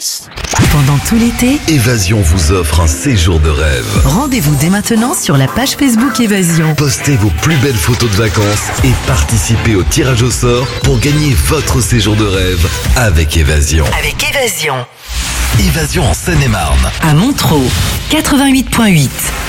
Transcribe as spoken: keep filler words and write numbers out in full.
Yes. Pendant tout l'été, Évasion vous offre un séjour de rêve. rendez-vous dès maintenant sur la page Facebook Évasion. Postez vos plus belles photos de vacances et participez au tirage au sort pour gagner votre séjour de rêve avec Évasion. Avec Évasion. Évasion en Seine-et-Marne. À Montreux, quatre-vingt-huit virgule huit.